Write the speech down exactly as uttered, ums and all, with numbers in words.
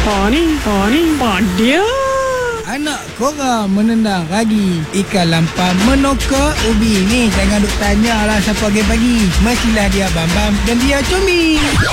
Ha ni, ha ni, padia. Anak korang menendang ragi, ikan lampam menokok ubi. Ni jangan duk tanya lah siapa pagi-pagi. Mestilah dia Bambam dan dia Combi.